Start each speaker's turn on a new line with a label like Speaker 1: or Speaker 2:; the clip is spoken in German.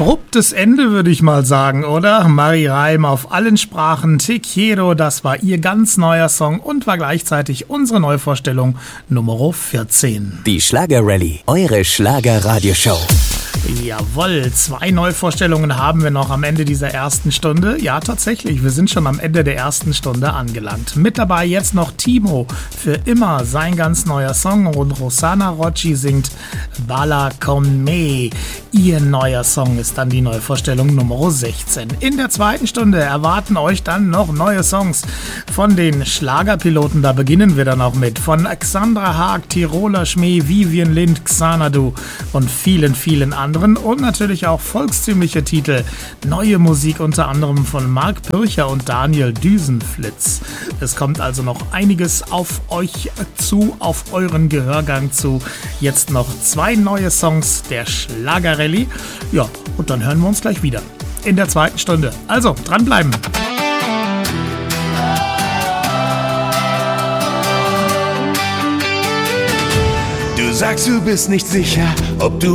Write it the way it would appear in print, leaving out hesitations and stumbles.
Speaker 1: Abruptes Ende, würde ich mal sagen, oder? Marie Reim auf allen Sprachen, Te Quiero, das war ihr ganz neuer Song und war gleichzeitig unsere Neuvorstellung Nummer 14.
Speaker 2: Die Schlager-Rallye, eure Schlager-Radioshow.
Speaker 1: Jawohl, 2 Neuvorstellungen haben wir noch am Ende dieser ersten Stunde. Ja, tatsächlich, wir sind schon am Ende der ersten Stunde angelangt. Mit dabei jetzt noch Timo, für immer sein ganz neuer Song, und Rossana Rocci singt Bala con me. Ihr neuer Song ist dann die Neuvorstellung Nummer 16. In der zweiten Stunde erwarten euch dann noch neue Songs von den Schlagerpiloten. Da beginnen wir dann auch mit. Von Alexandra Haag, Tiroler Schmäh, Vivian Lind, Xanadu und vielen, vielen anderen. Und natürlich auch volkstümliche Titel. Neue Musik unter anderem von Marc Pircher und Daniel Düsenflitz. Es kommt also noch einiges auf euch zu, auf euren Gehörgang zu. Jetzt noch 2 neue Songs der Schlager-Rallye. Ja, und dann hören wir uns gleich wieder in der zweiten Stunde. Also, dranbleiben!
Speaker 3: Du sagst, du bist nicht sicher, ob du